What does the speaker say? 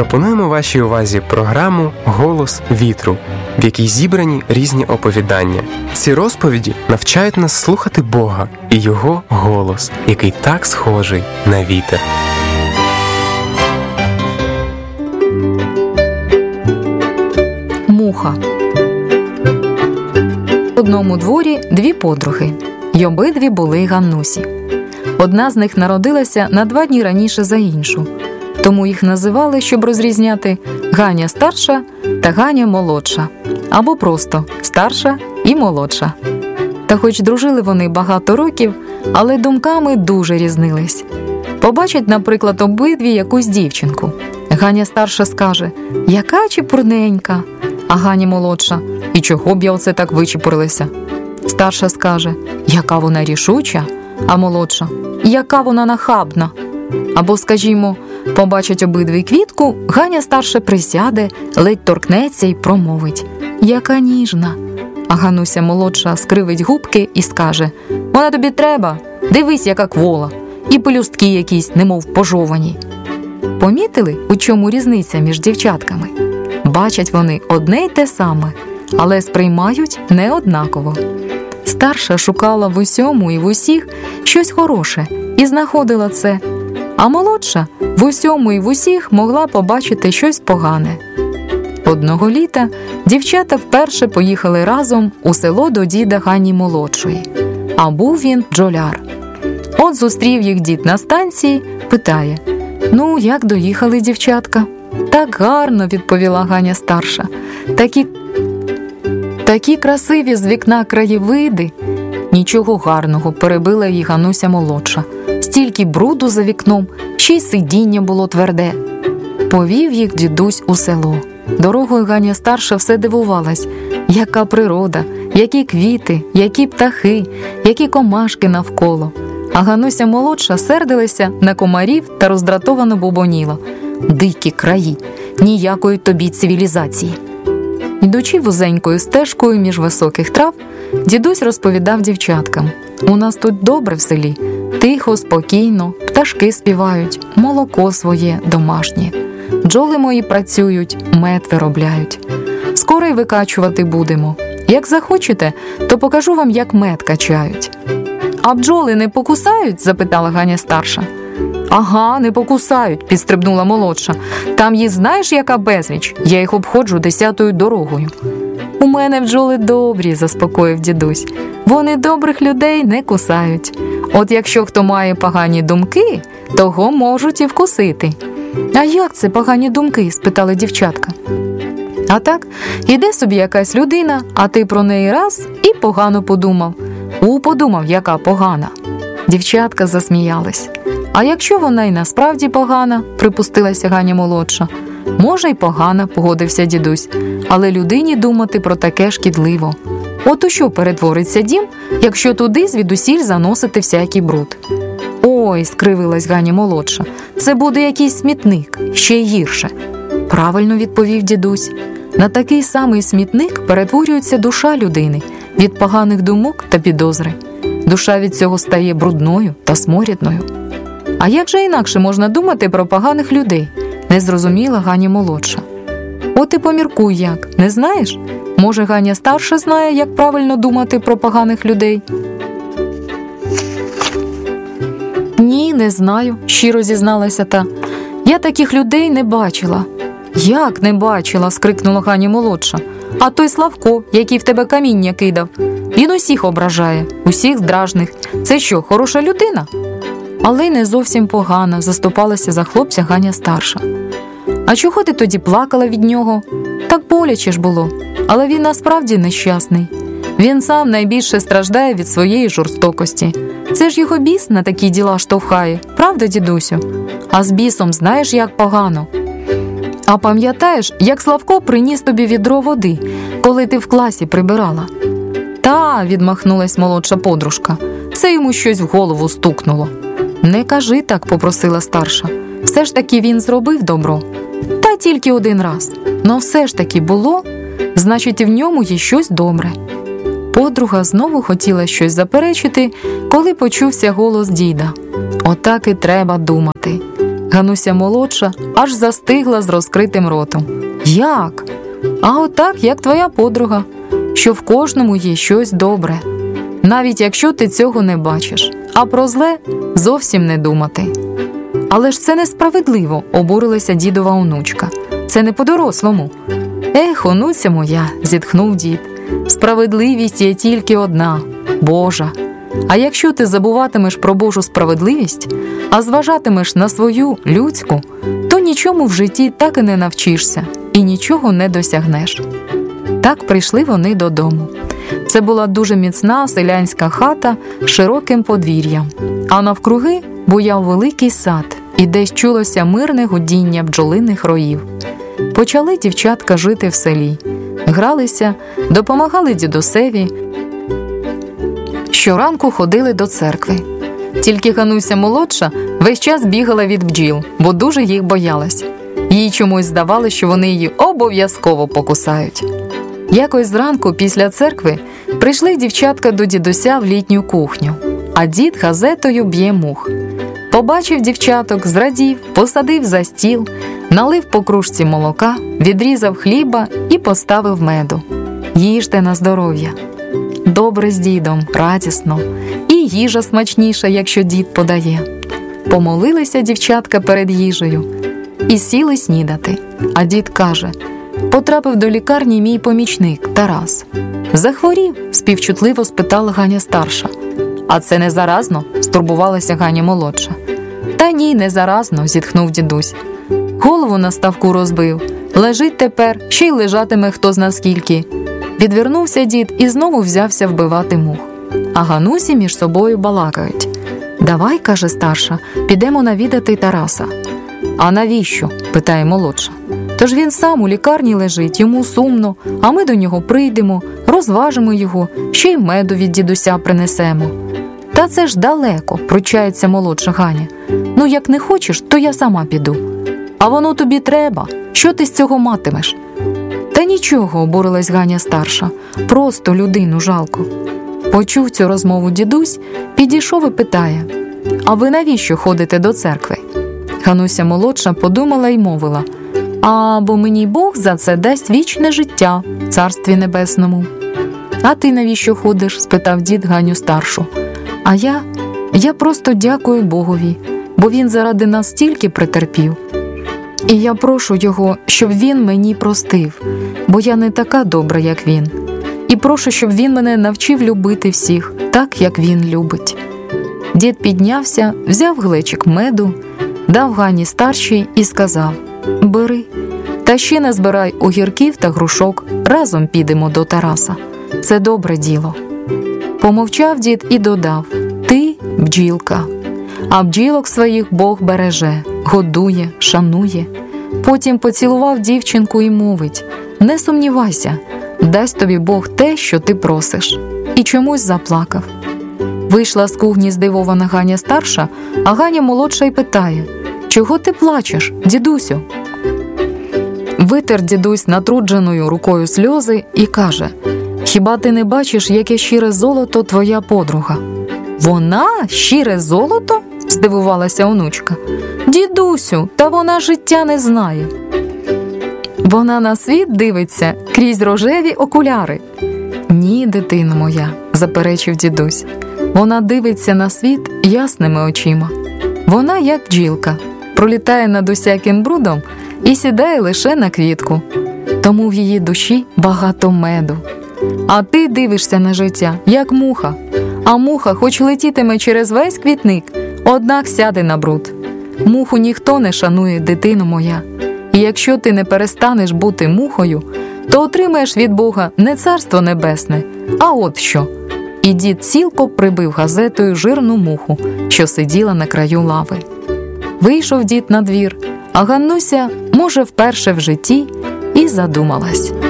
Пропонуємо вашій увазі програму «Голос вітру», в якій зібрані різні оповідання. Ці розповіді навчають нас слухати Бога і Його голос, який так схожий на вітер. Муха. В одному дворі дві подруги, й обидві були Ганнусі. Одна з них народилася на 2 дні раніше за іншу, тому їх називали, щоб розрізняти, Ганя старша та Ганя молодша, або просто старша і молодша. Та хоч дружили вони багато років, але думками дуже різнились. Побачать, наприклад, обидві якусь дівчинку. Ганя старша скаже: «Яка чепурненька», а Ганя молодша: «І чого б я оце так вичепурилася?» Старша скаже: «Яка вона рішуча», а молодша: «Яка вона нахабна». Або, скажімо, побачать обидві квітку, Ганя старша присяде, ледь торкнеться і промовить: «Яка ніжна». А Гануся молодша скривить губки і скаже: «Вона тобі треба, дивись, яка квола, і пелюстки якісь, немов пожовані». Помітили, у чому різниця між дівчатками? Бачать вони одне й те саме, але сприймають не однаково. Старша шукала в усьому і в усіх щось хороше і знаходила це, а молодша в усьому і в усіх могла побачити щось погане. Одного літа дівчата вперше поїхали разом у село до діда Гані молодшої, а був він бджоляр. От зустрів їх дід на станції, питає: «Ну, як доїхали, дівчатка?» «Так гарно», – відповіла Ганя старша. Такі красиві з вікна краєвиди». «Нічого гарного», – перебила її Гануся молодша. «Стільки бруду за вікном, ще й сидіння було тверде». Повів їх дідусь у село. Дорогою Ганя старша все дивувалась: яка природа, які квіти, які птахи, які комашки навколо. А Гануся молодша сердилася на комарів та роздратовано бубоніла: «Дикі краї, ніякої тобі цивілізації». Йдучи вузенькою стежкою між високих трав, дідусь розповідав дівчаткам: «У нас тут добре в селі, тихо, спокійно, пташки співають, молоко своє домашнє. Бджоли мої працюють, мед виробляють. Скоро й викачувати будемо. Як захочете, то покажу вам, як мед качають». «А бджоли не покусають?» – запитала Ганя старша. «Ага, не покусають», – підстрибнула молодша. «Там їх знаєш, яка безліч? Я їх обходжу 10-ю дорогою». «У мене бджоли добрі», – заспокоїв дідусь. «Вони добрих людей не кусають. От якщо хто має погані думки, того можуть і вкусити». «А як це погані думки?» – спитали дівчатка. «А так, іде собі якась людина, а ти про неї раз і погано подумав». Подумав, яка погана. Дівчатка засміялись. «А якщо вона й насправді погана?» – припустилася Ганя молодша. «Може й погана», – погодився дідусь, «але людині думати про таке шкідливо. От у що перетвориться дім, якщо туди звідусіль заносити всякий бруд?» «Ой», – скривилась Ганя молодша, «це буде якийсь смітник, ще й гірше». «Правильно», – відповів дідусь. «На такий самий смітник перетворюється душа людини від поганих думок та підозри. Душа від цього стає брудною та сморідною». «А як же інакше можна думати про поганих людей?» – не зрозуміла Ганя молодша. «От і поміркуй як, не знаєш? Може, Ганя старша знає, як правильно думати про поганих людей?» «Ні, не знаю», – щиро зізналася та. «Я таких людей не бачила». «Як не бачила?» – скрикнула Ганя молодша. «А той Славко, який в тебе каміння кидав, він усіх ображає, усіх здражних. Це що, хороша людина?» «Але й не зовсім погана», – заступалася за хлопця Ганя старша. «А чого ти тоді плакала від нього?» «Так боляче ж було. Але він насправді нещасний. Він сам найбільше страждає від своєї жорстокості. Це ж його біс на такі діла штовхає, правда, дідусю? А з бісом знаєш, як погано. А пам'ятаєш, як Славко приніс тобі відро води, коли ти в класі прибирала?» «Та», – відмахнулась молодша подружка, «це йому щось в голову стукнуло». «Не кажи так», – попросила старша. «Все ж таки він зробив добро». «Та тільки один раз. Но все ж таки було, значить, і в ньому є щось добре». Подруга знову хотіла щось заперечити, коли почувся голос діда. «Отак і треба думати. Гануся молодша аж застигла з розкритим ротом. Як? А отак, як твоя подруга, що в кожному є щось добре, навіть якщо ти цього не бачиш, а про зле зовсім не думати. Але ж це несправедливо, обурилася дідова онучка. Це не по-дорослому. Ех, онуця моя, зітхнув дід, справедливість є тільки одна – Божа. А якщо ти забуватимеш про Божу справедливість, а зважатимеш на свою людську, то нічому в житті так і не навчишся і нічого не досягнеш. Так прийшли вони додому. Це була дуже міцна селянська хата з широким подвір'ям, а навкруги буяв великий сад, і десь чулося мирне гудіння бджолиних роїв. Почали дівчатка жити в селі, гралися, допомагали дідусеві, щоранку ходили до церкви. Тільки Гануся молодша весь час бігала від бджіл, бо дуже їх боялась. Їй чомусь здавалося, що вони її обов'язково покусають. Якось зранку після церкви прийшли дівчатка до дідуся в літню кухню, а дід газетою б'є мух. Побачив дівчаток, зрадів, посадив за стіл, налив по кружці молока, відрізав хліба і поставив меду. Їжте на здоров'я. Добре з дідом, радісно. І їжа смачніша, якщо дід подає. Помолилися дівчатка перед їжею і сіли снідати. А дід каже: потрапив до лікарні мій помічник Тарас. Захворів? Співчутливо спитала Ганя старша. А це не заразно? Стурбувалася Ганя молодша. Та ні, не заразно, зітхнув дідусь. Голову на ставку розбив. Лежить тепер, ще й лежатиме хто зна скільки. Відвернувся дід і знову взявся вбивати мух. А Ганусі між собою балакають. Давай, каже старша, підемо навідати Тараса. А навіщо? Питає молодша. Тож він сам у лікарні лежить, йому сумно, а ми до нього прийдемо, розважимо його, ще й меду від дідуся принесемо. Та це ж далеко, пручається молодша Ганя. Ну, як не хочеш, то я сама піду. А воно тобі треба, що ти з цього матимеш? Та нічого, обурилась Ганя старша, просто людину жалко. Почув цю розмову дідусь, підійшов і питає: а ви навіщо ходите до церкви? Гануся молодша подумала й мовила: а бо мені Бог за це дасть вічне життя в Царстві Небесному. А ти навіщо ходиш? Спитав дід Ганю старшу. А я просто дякую Богові, бо він заради нас стільки претерпів. І я прошу його, щоб він мені простив, бо я не така добра, як він. І прошу, щоб він мене навчив любити всіх, так, як він любить. Дід піднявся, взяв глечик меду, дав Гані старшій і сказав: бери, та ще назбирай огірків та грушок, разом підемо до Тараса. Це добре діло. Помовчав дід і додав: ти бджілка, а бджілок своїх Бог береже, годує, шанує. Потім поцілував дівчинку і мовить: не сумнівайся, дасть тобі Бог те, що ти просиш. І чомусь заплакав. Вийшла з кухні здивована Ганя старша, а Ганя молодша й питає: чого ти плачеш, дідусю? Витер дідусь натрудженою рукою сльози і каже: хіба ти не бачиш, яке щире золото твоя подруга? Вона? Щире золото? Здивувалася онучка. Дідусю, та вона життя не знає. Вона на світ дивиться крізь рожеві окуляри. Ні, дитино моя, заперечив дідусь. Вона дивиться на світ ясними очима. Вона як бджілка, пролітає над усяким брудом і сідає лише на квітку. Тому в її душі багато меду. А ти дивишся на життя, як муха. А муха, хоч летітиме через весь квітник, однак сяде на бруд. Муху ніхто не шанує, дитино моя. І якщо ти не перестанеш бути мухою, то отримаєш від Бога не царство небесне, а от що. І дід цілко прибив газетою жирну муху, що сиділа на краю лави. Вийшов дід на двір, а Ганнуся, може, вперше в житті, і задумалась.